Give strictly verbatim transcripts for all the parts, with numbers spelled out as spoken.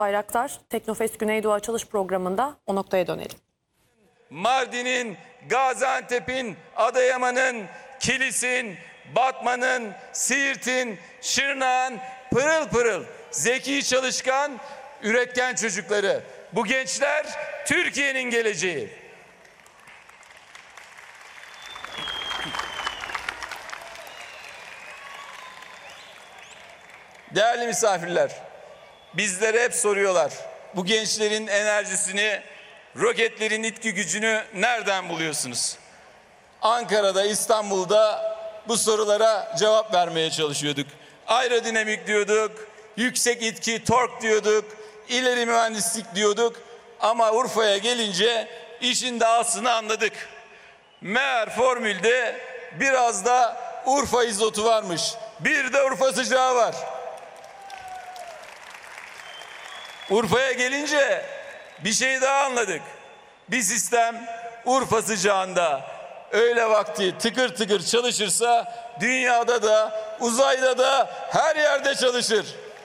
Bayraktar, Teknofest Güneydoğu Açılış Programı'nda o noktaya dönelim. Mardin'in, Gaziantep'in, Adıyaman'ın, Kilis'in, Batman'ın, Siirt'in, Şırnak'ın pırıl pırıl, zeki, çalışkan, üretken çocukları. Bu gençler Türkiye'nin geleceği. Değerli misafirler, bizlere hep soruyorlar. Bu gençlerin enerjisini, roketlerin itki gücünü nereden buluyorsunuz? Ankara'da, İstanbul'da bu sorulara cevap vermeye çalışıyorduk. Aerodinamik diyorduk, yüksek itki, tork diyorduk, ileri mühendislik diyorduk. Ama Urfa'ya gelince işin dahasını anladık. Meğer formülde biraz da Urfa izotu varmış. Bir de Urfa sıcağı var. Urfa'ya gelince bir şey daha anladık. Bir sistem Urfa sıcağında öğle vakti tıkır tıkır çalışırsa dünyada da uzayda da her yerde çalışır.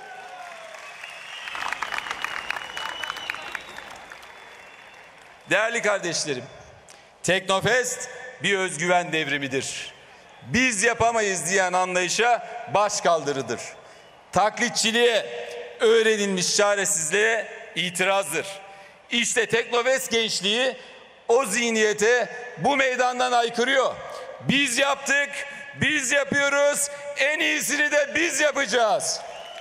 Değerli kardeşlerim, Teknofest bir özgüven devrimidir. Biz yapamayız diyen anlayışa baş kaldırıdır. Taklitçiliğe, öğrenilmiş çaresizliğe itirazdır. İşte Teknofest gençliği o zihniyete bu meydandan aykırıyor. Biz yaptık, biz yapıyoruz, en iyisini de biz yapacağız.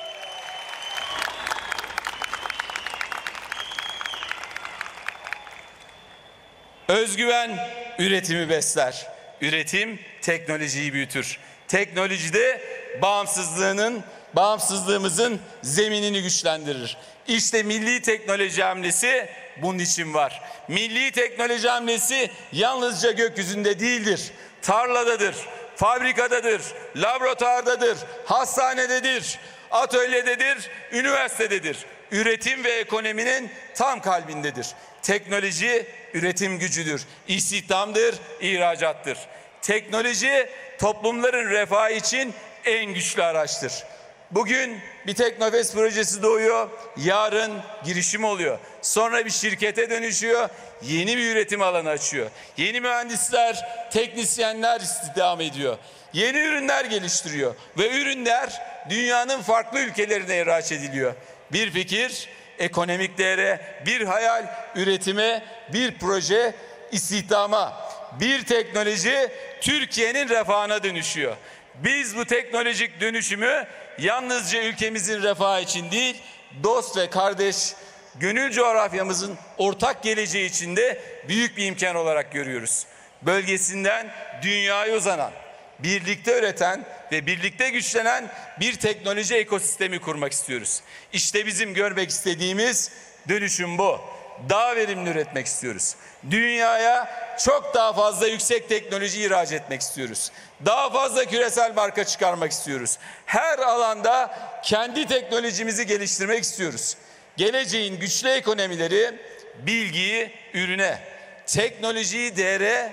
Özgüven üretimi besler. Üretim teknolojiyi büyütür. Teknolojide bağımsızlığının, bağımsızlığımızın zeminini güçlendirir. İşte milli teknoloji hamlesi bunun için var. Milli teknoloji hamlesi yalnızca gökyüzünde değildir. Tarladadır, fabrikadadır, laboratuvardadır, hastanededir, atölyededir, üniversitededir. Üretim ve ekonominin tam kalbindedir. Teknoloji üretim gücüdür, istihdamdır, ihracattır. Teknoloji toplumların refahı için en güçlü araçtır. Bugün bir Teknofest projesi doğuyor, yarın girişim oluyor. Sonra bir şirkete dönüşüyor, yeni bir üretim alanı açıyor. Yeni mühendisler, teknisyenler istihdam ediyor. Yeni ürünler geliştiriyor ve ürünler dünyanın farklı ülkelerine ihraç ediliyor. Bir fikir ekonomik değere, bir hayal üretime, bir proje istihdama, bir teknoloji Türkiye'nin refahına dönüşüyor. Biz bu teknolojik dönüşümü yalnızca ülkemizin refahı için değil, dost ve kardeş, gönül coğrafyamızın ortak geleceği için de büyük bir imkan olarak görüyoruz. Bölgesinden dünyaya uzanan, birlikte üreten ve birlikte güçlenen bir teknoloji ekosistemi kurmak istiyoruz. İşte bizim görmek istediğimiz dönüşüm bu. Daha verimli üretmek istiyoruz. Dünyaya çok daha fazla yüksek teknoloji ihraç etmek istiyoruz. Daha fazla küresel marka çıkarmak istiyoruz. Her alanda kendi teknolojimizi geliştirmek istiyoruz. Geleceğin güçlü ekonomileri bilgiyi ürüne, teknolojiyi değere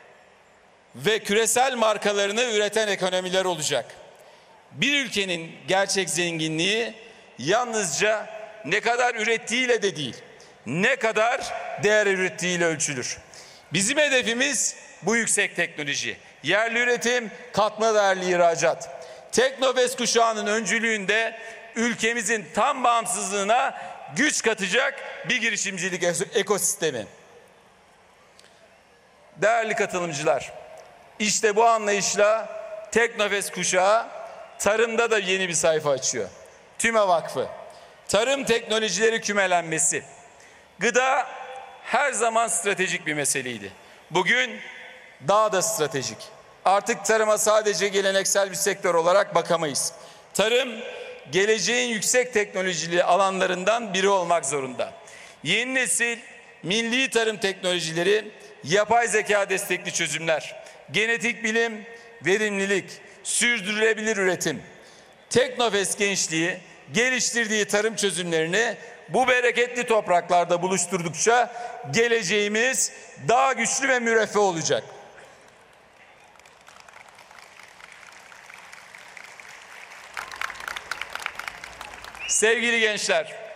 ve küresel markalarını üreten ekonomiler olacak. Bir ülkenin gerçek zenginliği yalnızca ne kadar ürettiğiyle de değil, ne kadar değer ürettiğiyle ölçülür. Bizim hedefimiz bu yüksek teknoloji, yerli üretim, katma değerli ihracat. Teknofest kuşağının öncülüğünde ülkemizin tam bağımsızlığına güç katacak bir girişimcilik ekosistemi. Değerli katılımcılar, İşte bu anlayışla Teknofest kuşağı tarımda da yeni bir sayfa açıyor. TÜME Vakfı, tarım teknolojileri kümelenmesi. Gıda her zaman stratejik bir meseleydi. Bugün daha da stratejik. Artık tarıma sadece geleneksel bir sektör olarak bakamayız. Tarım, geleceğin yüksek teknolojili alanlarından biri olmak zorunda. Yeni nesil milli tarım teknolojileri, yapay zeka destekli çözümler, genetik bilim, verimlilik, sürdürülebilir üretim. Teknofest gençliği geliştirdiği tarım çözümlerini bu bereketli topraklarda buluşturdukça geleceğimiz daha güçlü ve müreffeh olacak. Sevgili gençler,